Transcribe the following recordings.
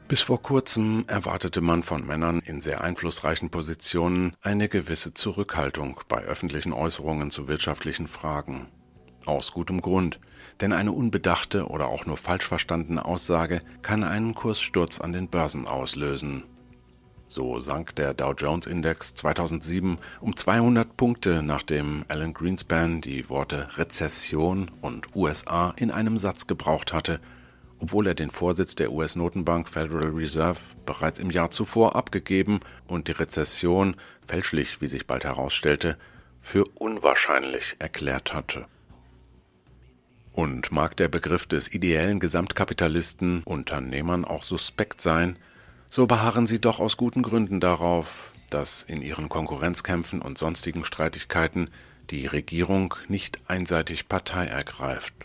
Bis vor kurzem erwartete man von Männern in sehr einflussreichen Positionen eine gewisse Zurückhaltung bei öffentlichen Äußerungen zu wirtschaftlichen Fragen. Aus gutem Grund, denn eine unbedachte oder auch nur falsch verstandene Aussage kann einen Kurssturz an den Börsen auslösen. So sank der Dow-Jones-Index 2007 um 200 Punkte, nachdem Alan Greenspan die Worte Rezession und USA in einem Satz gebraucht hatte, obwohl er den Vorsitz der US-Notenbank Federal Reserve bereits im Jahr zuvor abgegeben und die Rezession, fälschlich wie sich bald herausstellte, für unwahrscheinlich erklärt hatte. Und mag der Begriff des ideellen Gesamtkapitalisten Unternehmern auch suspekt sein, so beharren sie doch aus guten Gründen darauf, dass in ihren Konkurrenzkämpfen und sonstigen Streitigkeiten die Regierung nicht einseitig Partei ergreift.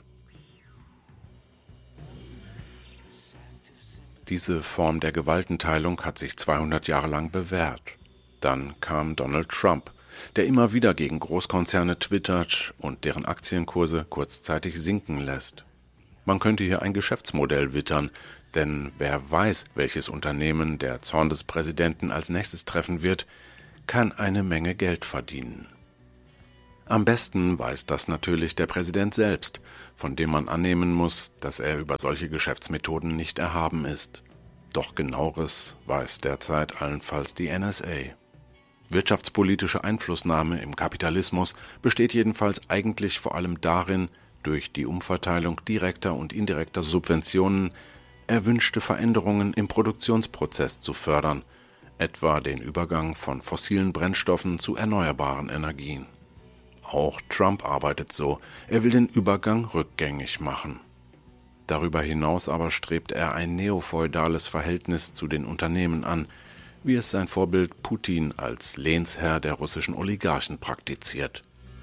Diese Form der Gewaltenteilung hat sich 200 Jahre lang bewährt. Dann kam Donald Trump, der immer wieder gegen Großkonzerne twittert und deren Aktienkurse kurzzeitig sinken lässt. Man könnte hier ein Geschäftsmodell wittern, denn wer weiß, welches Unternehmen der Zorn des Präsidenten als nächstes treffen wird, kann eine Menge Geld verdienen. Am besten weiß das natürlich der Präsident selbst, von dem man annehmen muss, dass er über solche Geschäftsmethoden nicht erhaben ist. Doch Genaueres weiß derzeit allenfalls die NSA. Wirtschaftspolitische Einflussnahme im Kapitalismus besteht jedenfalls eigentlich vor allem darin, durch die Umverteilung direkter und indirekter Subventionen erwünschte Veränderungen im Produktionsprozess zu fördern, etwa den Übergang von fossilen Brennstoffen zu erneuerbaren Energien. Auch Trump arbeitet so, er will den Übergang rückgängig machen. Darüber hinaus aber strebt er ein neofeudales Verhältnis zu den Unternehmen an, wie es sein Vorbild Putin als Lehnsherr der russischen Oligarchen praktiziert.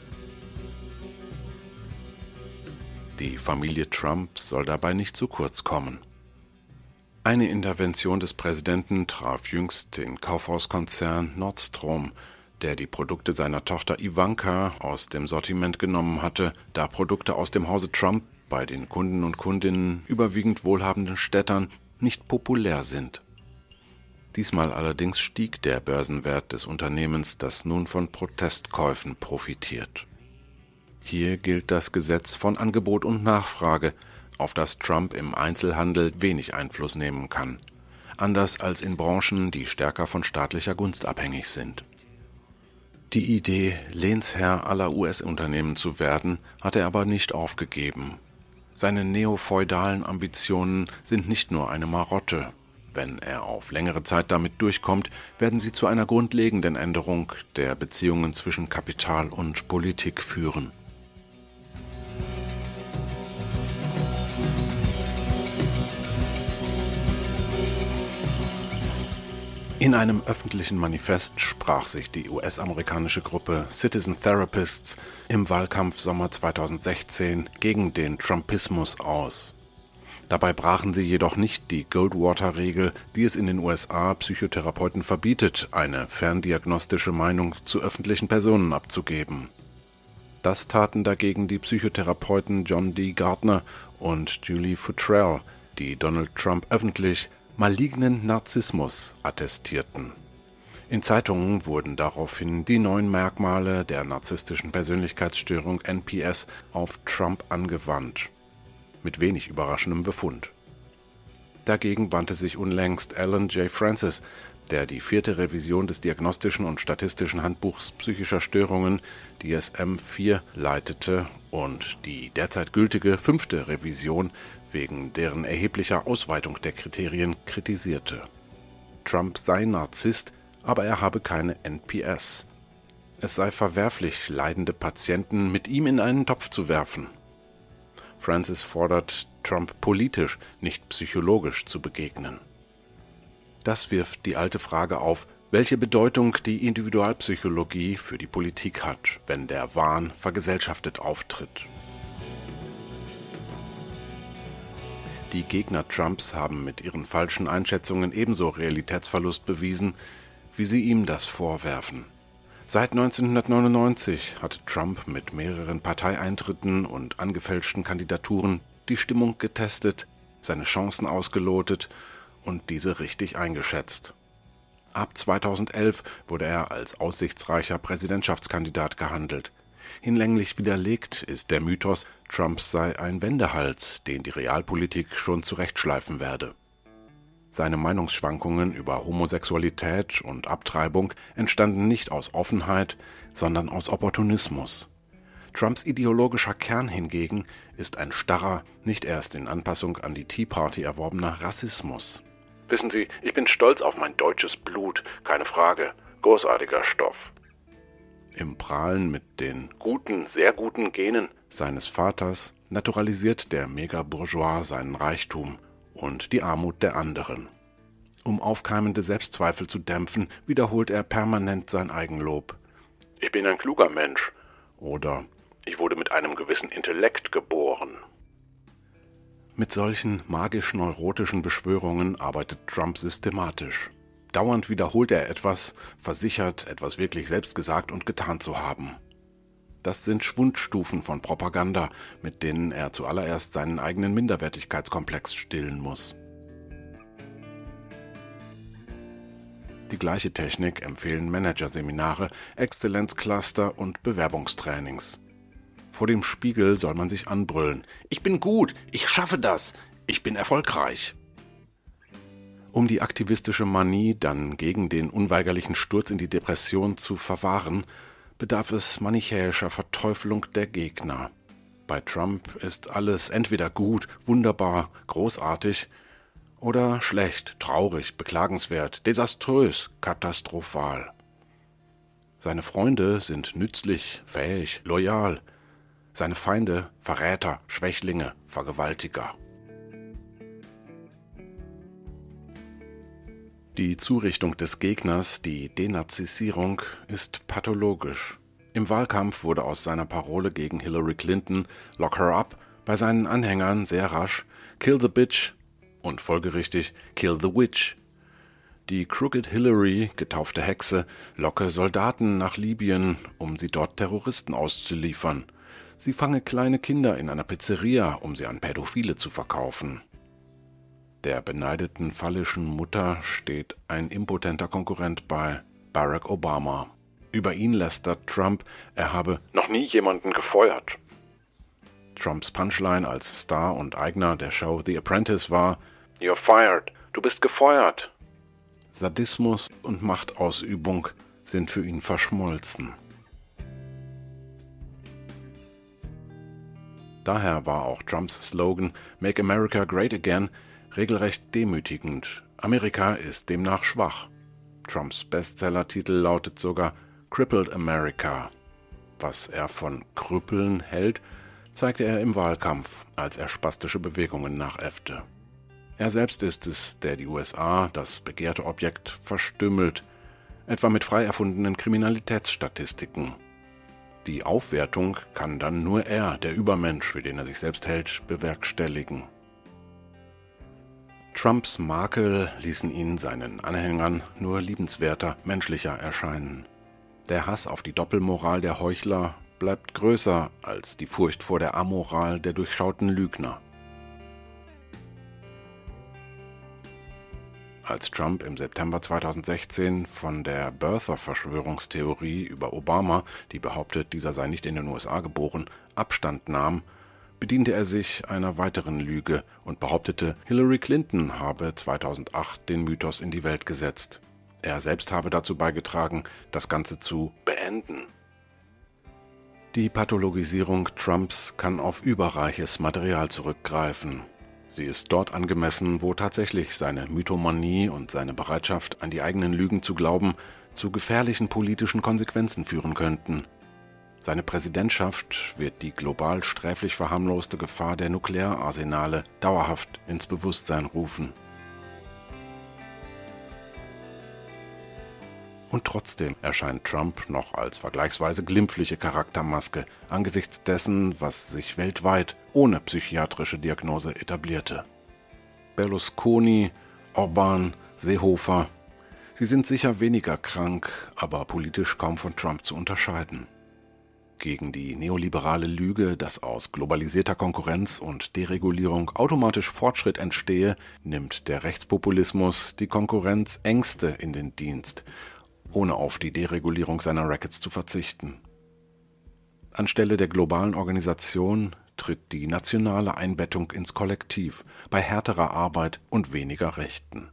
Die Familie Trump soll dabei nicht zu kurz kommen. Eine Intervention des Präsidenten traf jüngst den Kaufhauskonzern Nordstrom, der die Produkte seiner Tochter Ivanka aus dem Sortiment genommen hatte, da Produkte aus dem Hause Trump bei den Kunden und Kundinnen überwiegend wohlhabenden Städtern nicht populär sind. Diesmal allerdings stieg der Börsenwert des Unternehmens, das nun von Protestkäufen profitiert. Hier gilt das Gesetz von Angebot und Nachfrage, auf das Trump im Einzelhandel wenig Einfluss nehmen kann, anders als in Branchen, die stärker von staatlicher Gunst abhängig sind. Die Idee, Lehnsherr aller US-Unternehmen zu werden, hat er aber nicht aufgegeben. Seine neofeudalen Ambitionen sind nicht nur eine Marotte. Wenn er auf längere Zeit damit durchkommt, werden sie zu einer grundlegenden Änderung der Beziehungen zwischen Kapital und Politik führen. In einem öffentlichen Manifest sprach sich die US-amerikanische Gruppe Citizen Therapists im Wahlkampf Sommer 2016 gegen den Trumpismus aus. Dabei brachen sie jedoch nicht die Goldwater-Regel, die es in den USA Psychotherapeuten verbietet, eine ferndiagnostische Meinung zu öffentlichen Personen abzugeben. Das taten dagegen die Psychotherapeuten John D. Gardner und Julie Futrell, die Donald Trump öffentlich malignen Narzissmus attestierten. In Zeitungen wurden daraufhin die 9 Merkmale der narzisstischen Persönlichkeitsstörung NPS auf Trump angewandt. Mit wenig überraschendem Befund. Dagegen wandte sich unlängst Alan J. Francis, der die 4. Revision des Diagnostischen und Statistischen Handbuchs psychischer Störungen, DSM-IV, leitete und die derzeit gültige 5. Revision wegen deren erheblicher Ausweitung der Kriterien kritisierte. Trump sei Narzisst, aber er habe keine NPS. Es sei verwerflich, leidende Patienten mit ihm in einen Topf zu werfen. Francis fordert, Trump politisch, nicht psychologisch zu begegnen. Das wirft die alte Frage auf, welche Bedeutung die Individualpsychologie für die Politik hat, wenn der Wahn vergesellschaftet auftritt. Die Gegner Trumps haben mit ihren falschen Einschätzungen ebenso Realitätsverlust bewiesen, wie sie ihm das vorwerfen. Seit 1999 hat Trump mit mehreren Parteieintritten und angefälschten Kandidaturen die Stimmung getestet, seine Chancen ausgelotet und diese richtig eingeschätzt. Ab 2011 wurde er als aussichtsreicher Präsidentschaftskandidat gehandelt. Hinlänglich widerlegt ist der Mythos, Trump sei ein Wendehals, den die Realpolitik schon zurechtschleifen werde. Seine Meinungsschwankungen über Homosexualität und Abtreibung entstanden nicht aus Offenheit, sondern aus Opportunismus. Trumps ideologischer Kern hingegen ist ein starrer, nicht erst in Anpassung an die Tea Party erworbener Rassismus. Wissen Sie, ich bin stolz auf mein deutsches Blut, keine Frage, großartiger Stoff. Im Prahlen mit den guten, sehr guten Genen seines Vaters naturalisiert der Megabourgeois seinen Reichtum und die Armut der anderen. Um aufkeimende Selbstzweifel zu dämpfen, wiederholt er permanent sein Eigenlob. Ich bin ein kluger Mensch oder ich wurde mit einem gewissen Intellekt geboren. Mit solchen magisch-neurotischen Beschwörungen arbeitet Trump systematisch. Dauernd wiederholt er etwas, versichert, etwas wirklich selbst gesagt und getan zu haben. Das sind Schwundstufen von Propaganda, mit denen er zuallererst seinen eigenen Minderwertigkeitskomplex stillen muss. Die gleiche Technik empfehlen Managerseminare, Exzellenzcluster und Bewerbungstrainings. Vor dem Spiegel soll man sich anbrüllen. Ich bin gut, ich schaffe das, ich bin erfolgreich. Um die aktivistische Manie dann gegen den unweigerlichen Sturz in die Depression zu verwahren, bedarf es manichäischer Verteufelung der Gegner. Bei Trump ist alles entweder gut, wunderbar, großartig oder schlecht, traurig, beklagenswert, desaströs, katastrophal. Seine Freunde sind nützlich, fähig, loyal. Seine Feinde Verräter, Schwächlinge, Vergewaltiger. Die Zurichtung des Gegners, die Denazisierung, ist pathologisch. Im Wahlkampf wurde aus seiner Parole gegen Hillary Clinton, Lock her up, bei seinen Anhängern sehr rasch Kill the bitch und folgerichtig Kill the witch. Die Crooked Hillary, getaufte Hexe, locke Soldaten nach Libyen, um sie dort Terroristen auszuliefern. Sie fange kleine Kinder in einer Pizzeria, um sie an Pädophile zu verkaufen. Der beneideten phallischen Mutter steht ein impotenter Konkurrent bei, Barack Obama. Über ihn lästert Trump, er habe noch nie jemanden gefeuert. Trumps Punchline als Star und Eigner der Show The Apprentice war: You're fired, du bist gefeuert. Sadismus und Machtausübung sind für ihn verschmolzen. Daher war auch Trumps Slogan Make America Great Again regelrecht demütigend. Amerika ist demnach schwach. Trumps Bestsellertitel lautet sogar Crippled America. Was er von Krüppeln hält, zeigte er im Wahlkampf, als er spastische Bewegungen nachäffte. Er selbst ist es, der die USA, das begehrte Objekt, verstümmelt, etwa mit frei erfundenen Kriminalitätsstatistiken. Die Aufwertung kann dann nur er, der Übermensch, für den er sich selbst hält, bewerkstelligen. Trumps Makel ließen ihn seinen Anhängern nur liebenswerter, menschlicher erscheinen. Der Hass auf die Doppelmoral der Heuchler bleibt größer als die Furcht vor der Amoral der durchschauten Lügner. Als Trump im September 2016 von der Birther-Verschwörungstheorie über Obama, die behauptet, dieser sei nicht in den USA geboren, Abstand nahm, bediente er sich einer weiteren Lüge und behauptete, Hillary Clinton habe 2008 den Mythos in die Welt gesetzt. Er selbst habe dazu beigetragen, das Ganze zu beenden. Die Pathologisierung Trumps kann auf überreiches Material zurückgreifen. Sie ist dort angemessen, wo tatsächlich seine Mythomanie und seine Bereitschaft, an die eigenen Lügen zu glauben, zu gefährlichen politischen Konsequenzen führen könnten. Seine Präsidentschaft wird die global sträflich verharmloste Gefahr der Nukleararsenale dauerhaft ins Bewusstsein rufen. Und trotzdem erscheint Trump noch als vergleichsweise glimpfliche Charaktermaske angesichts dessen, was sich weltweit ohne psychiatrische Diagnose etablierte. Berlusconi, Orban, Seehofer, sie sind sicher weniger krank, aber politisch kaum von Trump zu unterscheiden. Gegen die neoliberale Lüge, dass aus globalisierter Konkurrenz und Deregulierung automatisch Fortschritt entstehe, nimmt der Rechtspopulismus die Konkurrenzängste in den Dienst, ohne auf die Deregulierung seiner Rackets zu verzichten. Anstelle der globalen Organisation tritt die nationale Einbettung ins Kollektiv bei härterer Arbeit und weniger Rechten.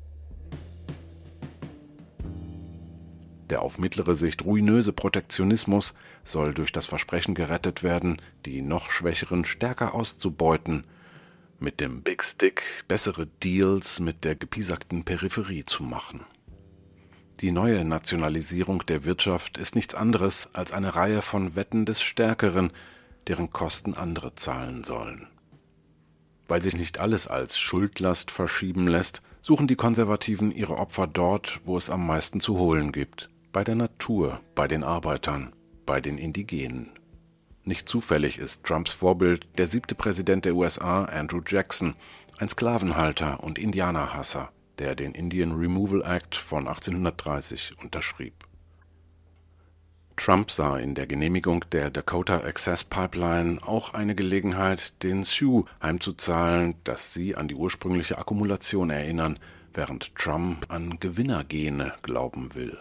Der auf mittlere Sicht ruinöse Protektionismus soll durch das Versprechen gerettet werden, die noch Schwächeren stärker auszubeuten, mit dem Big Stick bessere Deals mit der gepiesackt Peripherie zu machen. Die neue Nationalisierung der Wirtschaft ist nichts anderes als eine Reihe von Wetten des Stärkeren, deren Kosten andere zahlen sollen. Weil sich nicht alles als Schuldlast verschieben lässt, suchen die Konservativen ihre Opfer dort, wo es am meisten zu holen gibt. Bei der Natur, bei den Arbeitern, bei den Indigenen. Nicht zufällig ist Trumps Vorbild der 7. Präsident der USA, Andrew Jackson, ein Sklavenhalter und Indianerhasser, der den Indian Removal Act von 1830 unterschrieb. Trump sah in der Genehmigung der Dakota Access Pipeline auch eine Gelegenheit, den Sioux heimzuzahlen, dass sie an die ursprüngliche Akkumulation erinnern, während Trump an Gewinnergene glauben will.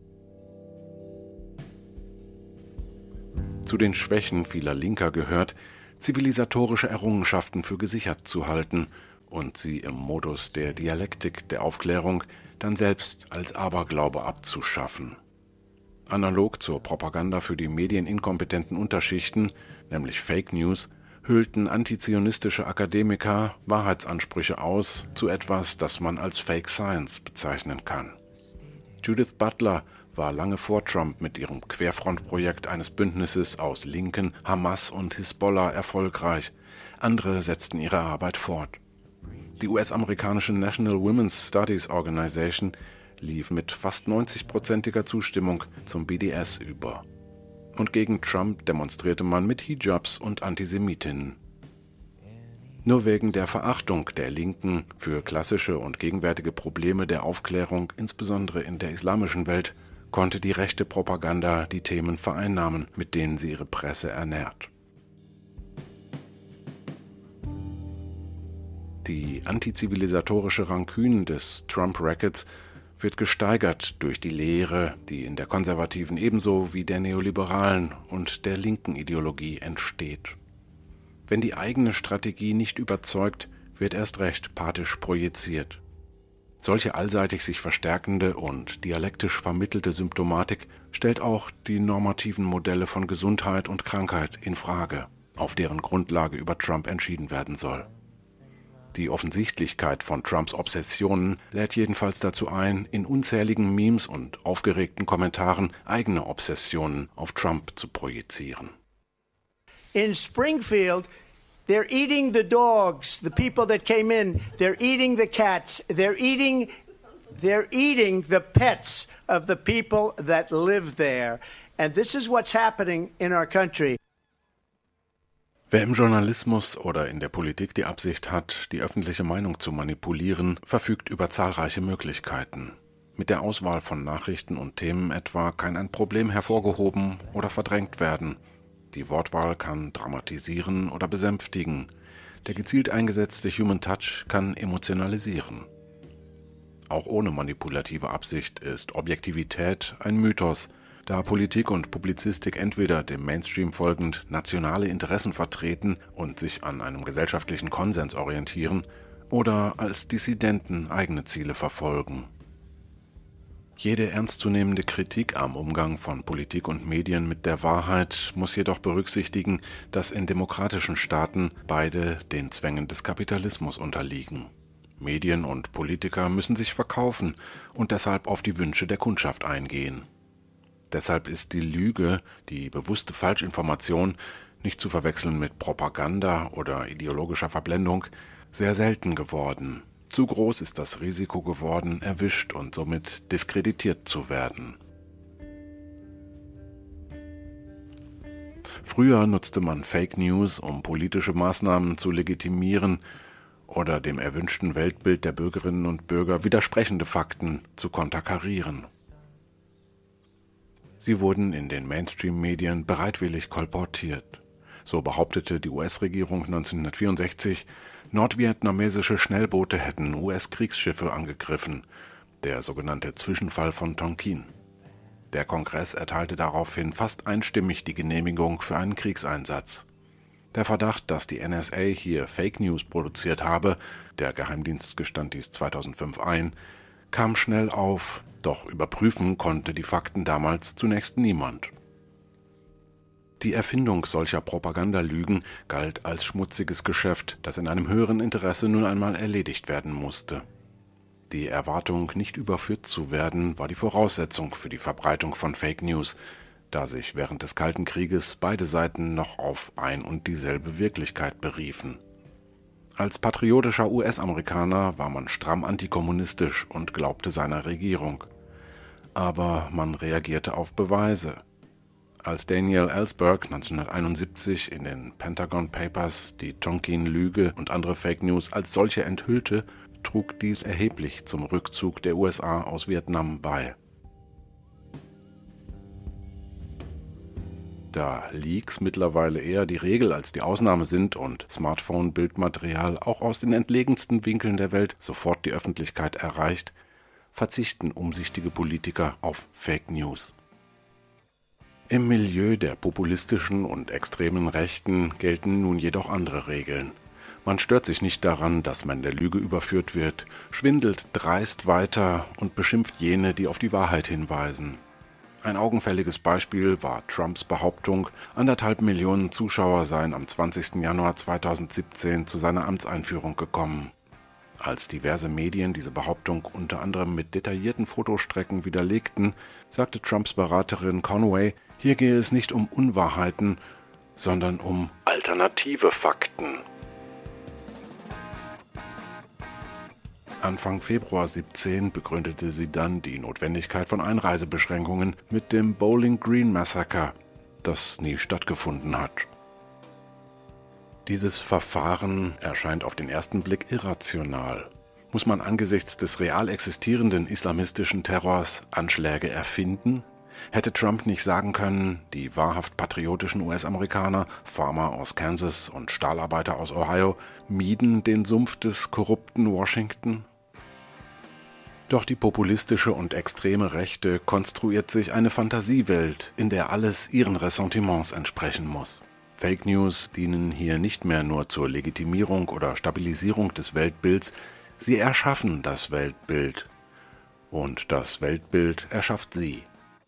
Zu den Schwächen vieler Linker gehört, zivilisatorische Errungenschaften für gesichert zu halten und sie im Modus der Dialektik der Aufklärung dann selbst als Aberglaube abzuschaffen. Analog zur Propaganda für die medieninkompetenten Unterschichten, nämlich Fake News, hüllten antizionistische Akademiker Wahrheitsansprüche aus zu etwas, das man als Fake Science bezeichnen kann. Judith Butler war lange vor Trump mit ihrem Querfrontprojekt eines Bündnisses aus Linken, Hamas und Hisbollah erfolgreich. Andere setzten ihre Arbeit fort. Die US-amerikanische National Women's Studies Organization lief mit fast 90%iger Zustimmung zum BDS über. Und gegen Trump demonstrierte man mit Hijabs und Antisemitinnen. Nur wegen der Verachtung der Linken für klassische und gegenwärtige Probleme der Aufklärung, insbesondere in der islamischen Welt, konnte die rechte Propaganda die Themen vereinnahmen, mit denen sie ihre Presse ernährt. Die antizivilisatorische Ranküne des Trump-Rackets wird gesteigert durch die Lehre, die in der konservativen ebenso wie der neoliberalen und der linken Ideologie entsteht. Wenn die eigene Strategie nicht überzeugt, wird erst recht pathisch projiziert. Solche allseitig sich verstärkende und dialektisch vermittelte Symptomatik stellt auch die normativen Modelle von Gesundheit und Krankheit in Frage, auf deren Grundlage über Trump entschieden werden soll. Die Offensichtlichkeit von Trumps Obsessionen lädt jedenfalls dazu ein, in unzähligen Memes und aufgeregten Kommentaren eigene Obsessionen auf Trump zu projizieren. In Springfield, they're eating the dogs, the people that came in. They're eating the cats. They're eating the pets of the people that live there. And this is what's happening in our country. Wer im Journalismus oder in der Politik die Absicht hat, die öffentliche Meinung zu manipulieren, verfügt über zahlreiche Möglichkeiten. Mit der Auswahl von Nachrichten und Themen etwa kann ein Problem hervorgehoben oder verdrängt werden. Die Wortwahl kann dramatisieren oder besänftigen. Der gezielt eingesetzte Human Touch kann emotionalisieren. Auch ohne manipulative Absicht ist Objektivität ein Mythos, da Politik und Publizistik entweder dem Mainstream folgend nationale Interessen vertreten und sich an einem gesellschaftlichen Konsens orientieren oder als Dissidenten eigene Ziele verfolgen. Jede ernstzunehmende Kritik am Umgang von Politik und Medien mit der Wahrheit muss jedoch berücksichtigen, dass in demokratischen Staaten beide den Zwängen des Kapitalismus unterliegen. Medien und Politiker müssen sich verkaufen und deshalb auf die Wünsche der Kundschaft eingehen. Deshalb ist die Lüge, die bewusste Falschinformation, nicht zu verwechseln mit Propaganda oder ideologischer Verblendung, sehr selten geworden. Zu groß ist das Risiko geworden, erwischt und somit diskreditiert zu werden. Früher nutzte man Fake News, um politische Maßnahmen zu legitimieren oder dem erwünschten Weltbild der Bürgerinnen und Bürger widersprechende Fakten zu konterkarieren. Sie wurden in den Mainstream-Medien bereitwillig kolportiert. So behauptete die US-Regierung 1964, nordvietnamesische Schnellboote hätten US-Kriegsschiffe angegriffen, der sogenannte Zwischenfall von Tonkin. Der Kongress erteilte daraufhin fast einstimmig die Genehmigung für einen Kriegseinsatz. Der Verdacht, dass die NSA hier Fake News produziert habe, der Geheimdienst gestand dies 2005 ein, kam schnell auf, doch überprüfen konnte die Fakten damals zunächst niemand. Die Erfindung solcher Propagandalügen galt als schmutziges Geschäft, das in einem höheren Interesse nun einmal erledigt werden musste. Die Erwartung, nicht überführt zu werden, war die Voraussetzung für die Verbreitung von Fake News, da sich während des Kalten Krieges beide Seiten noch auf ein und dieselbe Wirklichkeit beriefen. Als patriotischer US-Amerikaner war man stramm antikommunistisch und glaubte seiner Regierung. Aber man reagierte auf Beweise. Als Daniel Ellsberg 1971 in den Pentagon Papers die Tonkin-Lüge und andere Fake News als solche enthüllte, trug dies erheblich zum Rückzug der USA aus Vietnam bei. Da Leaks mittlerweile eher die Regel als die Ausnahme sind und Smartphone-Bildmaterial auch aus den entlegensten Winkeln der Welt sofort die Öffentlichkeit erreicht, verzichten umsichtige Politiker auf Fake News. Im Milieu der populistischen und extremen Rechten gelten nun jedoch andere Regeln. Man stört sich nicht daran, dass man der Lüge überführt wird, schwindelt dreist weiter und beschimpft jene, die auf die Wahrheit hinweisen. Ein augenfälliges Beispiel war Trumps Behauptung, 1,5 Millionen Zuschauer seien am 20. Januar 2017 zu seiner Amtseinführung gekommen. Als diverse Medien diese Behauptung unter anderem mit detaillierten Fotostrecken widerlegten, sagte Trumps Beraterin Conway, hier gehe es nicht um Unwahrheiten, sondern um alternative Fakten. Anfang Februar 2017 begründete sie dann die Notwendigkeit von Einreisebeschränkungen mit dem Bowling Green Massacre, das nie stattgefunden hat. Dieses Verfahren erscheint auf den ersten Blick irrational. Muss man angesichts des real existierenden islamistischen Terrors Anschläge erfinden? Hätte Trump nicht sagen können, die wahrhaft patriotischen US-Amerikaner, Farmer aus Kansas und Stahlarbeiter aus Ohio, mieden den Sumpf des korrupten Washington? Doch die populistische und extreme Rechte konstruiert sich eine Fantasiewelt, in der alles ihren Ressentiments entsprechen muss. Fake News dienen hier nicht mehr nur zur Legitimierung oder Stabilisierung des Weltbilds, sie erschaffen das Weltbild. Und das Weltbild erschafft sie.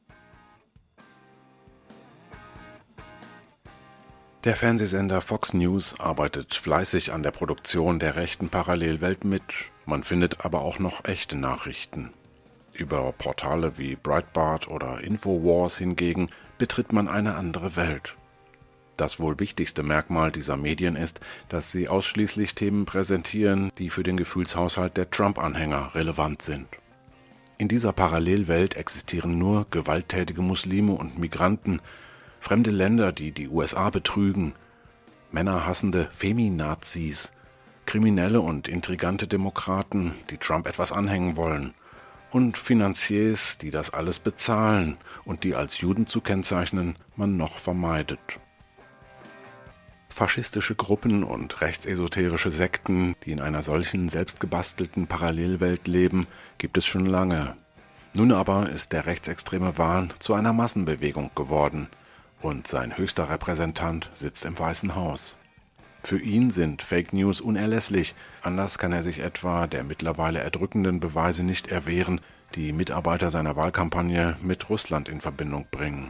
Der Fernsehsender Fox News arbeitet fleißig an der Produktion der rechten Parallelwelt mit. Man findet aber auch noch echte Nachrichten. Über Portale wie Breitbart oder Infowars hingegen betritt man eine andere Welt. Das wohl wichtigste Merkmal dieser Medien ist, dass sie ausschließlich Themen präsentieren, die für den Gefühlshaushalt der Trump-Anhänger relevant sind. In dieser Parallelwelt existieren nur gewalttätige Muslime und Migranten, fremde Länder, die die USA betrügen, männerhassende Feminazis, kriminelle und intrigante Demokraten, die Trump etwas anhängen wollen, und Finanziers, die das alles bezahlen und die als Juden zu kennzeichnen man noch vermeidet. Faschistische Gruppen und rechtsesoterische Sekten, die in einer solchen selbstgebastelten Parallelwelt leben, gibt es schon lange. Nun aber ist der rechtsextreme Wahn zu einer Massenbewegung geworden und sein höchster Repräsentant sitzt im Weißen Haus. Für ihn sind Fake News unerlässlich, anders kann er sich etwa der mittlerweile erdrückenden Beweise nicht erwehren, die Mitarbeiter seiner Wahlkampagne mit Russland in Verbindung bringen.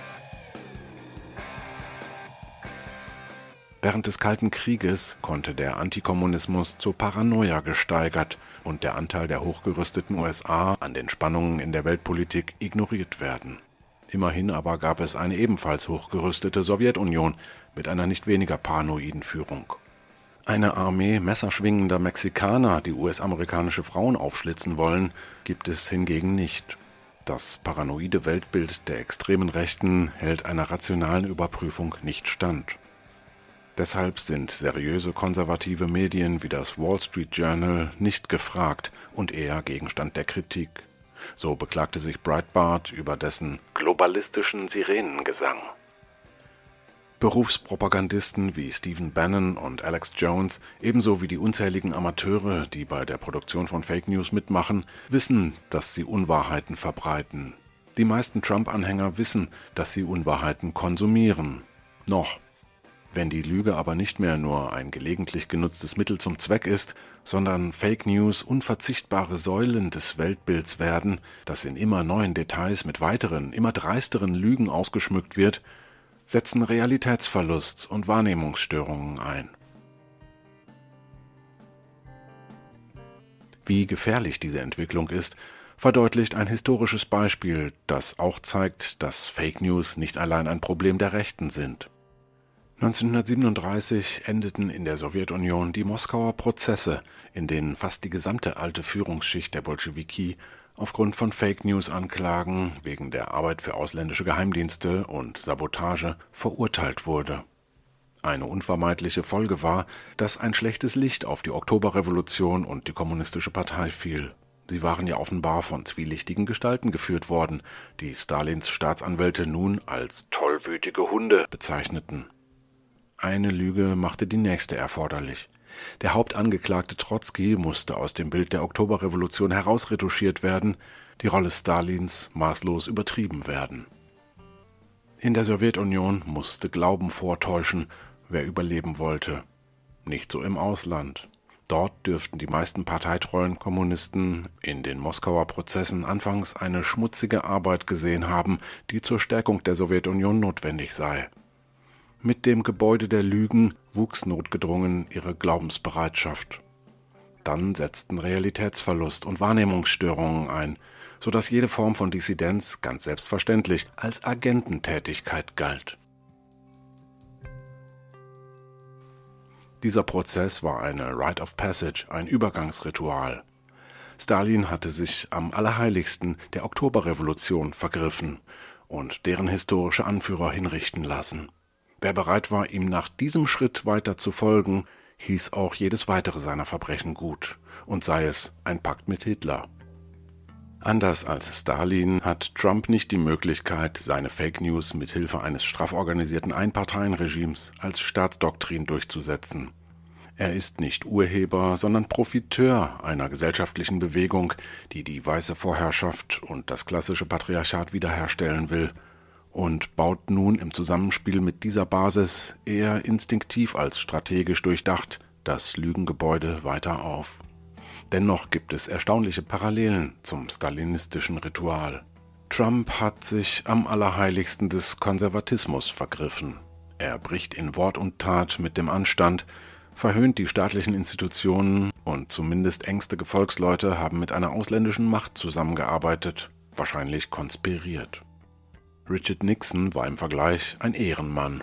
Während des Kalten Krieges konnte der Antikommunismus zur Paranoia gesteigert und der Anteil der hochgerüsteten USA an den Spannungen in der Weltpolitik ignoriert werden. Immerhin aber gab es eine ebenfalls hochgerüstete Sowjetunion mit einer nicht weniger paranoiden Führung. Eine Armee messerschwingender Mexikaner, die US-amerikanische Frauen aufschlitzen wollen, gibt es hingegen nicht. Das paranoide Weltbild der extremen Rechten hält einer rationalen Überprüfung nicht stand. Deshalb sind seriöse konservative Medien wie das Wall Street Journal nicht gefragt und eher Gegenstand der Kritik. So beklagte sich Breitbart über dessen globalistischen Sirenengesang. Berufspropagandisten wie Stephen Bannon und Alex Jones, ebenso wie die unzähligen Amateure, die bei der Produktion von Fake News mitmachen, wissen, dass sie Unwahrheiten verbreiten. Die meisten Trump-Anhänger wissen, dass sie Unwahrheiten konsumieren. Noch. Wenn die Lüge aber nicht mehr nur ein gelegentlich genutztes Mittel zum Zweck ist, sondern Fake News unverzichtbare Säulen des Weltbilds werden, das in immer neuen Details mit weiteren, immer dreisteren Lügen ausgeschmückt wird, setzen Realitätsverlust und Wahrnehmungsstörungen ein. Wie gefährlich diese Entwicklung ist, verdeutlicht ein historisches Beispiel, das auch zeigt, dass Fake News nicht allein ein Problem der Rechten sind. 1937 endeten in der Sowjetunion die Moskauer Prozesse, in denen fast die gesamte alte Führungsschicht der Bolschewiki aufgrund von Fake-News-Anklagen wegen der Arbeit für ausländische Geheimdienste und Sabotage verurteilt wurde. Eine unvermeidliche Folge war, dass ein schlechtes Licht auf die Oktoberrevolution und die Kommunistische Partei fiel. Sie waren ja offenbar von zwielichtigen Gestalten geführt worden, die Stalins Staatsanwälte nun als tollwütige Hunde bezeichneten. Eine Lüge machte die nächste erforderlich. Der Hauptangeklagte Trotzki musste aus dem Bild der Oktoberrevolution herausretuschiert werden, die Rolle Stalins maßlos übertrieben werden. In der Sowjetunion musste Glauben vortäuschen, wer überleben wollte. Nicht so im Ausland. Dort dürften die meisten parteitreuen Kommunisten in den Moskauer Prozessen anfangs eine schmutzige Arbeit gesehen haben, die zur Stärkung der Sowjetunion notwendig sei. Mit dem Gebäude der Lügen wuchs notgedrungen ihre Glaubensbereitschaft. Dann setzten Realitätsverlust und Wahrnehmungsstörungen ein, sodass jede Form von Dissidenz ganz selbstverständlich als Agententätigkeit galt. Dieser Prozess war eine Rite of Passage, ein Übergangsritual. Stalin hatte sich am Allerheiligsten der Oktoberrevolution vergriffen und deren historische Anführer hinrichten lassen. Wer bereit war, ihm nach diesem Schritt weiter zu folgen, hieß auch jedes weitere seiner Verbrechen gut, und sei es ein Pakt mit Hitler. Anders als Stalin hat Trump nicht die Möglichkeit, seine Fake News mit Hilfe eines straff organisierten Einparteienregimes als Staatsdoktrin durchzusetzen. Er ist nicht Urheber, sondern Profiteur einer gesellschaftlichen Bewegung, die die weiße Vorherrschaft und das klassische Patriarchat wiederherstellen will, und baut nun im Zusammenspiel mit dieser Basis eher instinktiv als strategisch durchdacht das Lügengebäude weiter auf. Dennoch gibt es erstaunliche Parallelen zum stalinistischen Ritual. Trump hat sich am Allerheiligsten des Konservatismus vergriffen. Er bricht in Wort und Tat mit dem Anstand, verhöhnt die staatlichen Institutionen und zumindest engste Gefolgsleute haben mit einer ausländischen Macht zusammengearbeitet, wahrscheinlich konspiriert. Richard Nixon war im Vergleich ein Ehrenmann.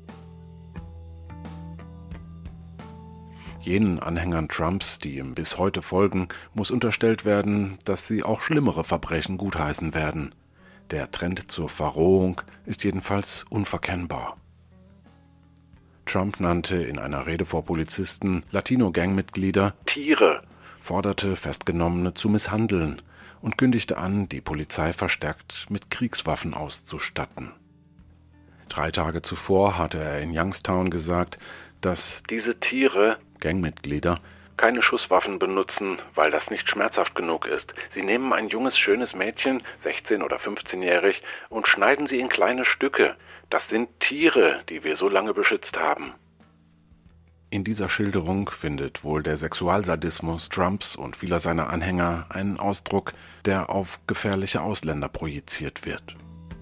Jenen Anhängern Trumps, die ihm bis heute folgen, muss unterstellt werden, dass sie auch schlimmere Verbrechen gutheißen werden. Der Trend zur Verrohung ist jedenfalls unverkennbar. Trump nannte in einer Rede vor Polizisten Latino-Gangmitglieder Tiere, forderte Festgenommene zu misshandeln und kündigte an, die Polizei verstärkt mit Kriegswaffen auszustatten. 3 Tage zuvor hatte er in Youngstown gesagt, dass diese Tiere, Gangmitglieder, keine Schusswaffen benutzen, weil das nicht schmerzhaft genug ist. Sie nehmen ein junges, schönes Mädchen, 16- oder 15-jährig, und schneiden sie in kleine Stücke. Das sind Tiere, die wir so lange beschützt haben. In dieser Schilderung findet wohl der Sexualsadismus Trumps und vieler seiner Anhänger einen Ausdruck, der auf gefährliche Ausländer projiziert wird.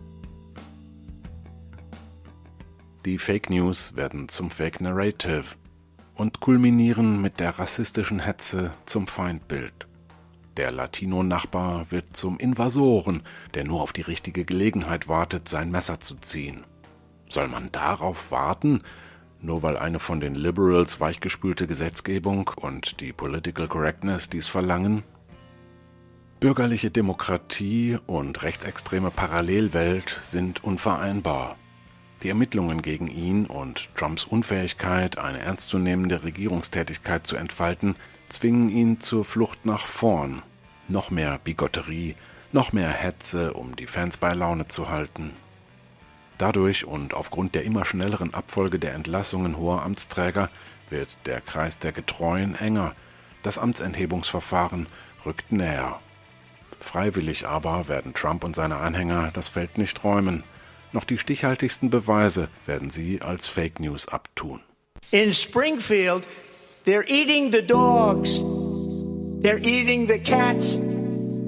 Die Fake News werden zum Fake Narrative und kulminieren mit der rassistischen Hetze zum Feindbild. Der Latino-Nachbar wird zum Invasoren, der nur auf die richtige Gelegenheit wartet, sein Messer zu ziehen. Soll man darauf warten, nur weil eine von den Liberals weichgespülte Gesetzgebung und die Political Correctness dies verlangen? Bürgerliche Demokratie und rechtsextreme Parallelwelt sind unvereinbar. Die Ermittlungen gegen ihn und Trumps Unfähigkeit, eine ernstzunehmende Regierungstätigkeit zu entfalten, zwingen ihn zur Flucht nach vorn. Noch mehr Bigotterie, Noch mehr Hetze, um die Fans bei Laune zu halten. Dadurch und aufgrund der immer schnelleren Abfolge der Entlassungen hoher Amtsträger wird der Kreis der Getreuen enger. Das Amtsenthebungsverfahren rückt näher. Freiwillig aber werden Trump und seine Anhänger das Feld nicht räumen. Noch die stichhaltigsten Beweise werden sie als Fake News abtun. In Springfield, they're eating the dogs, they're eating the cats,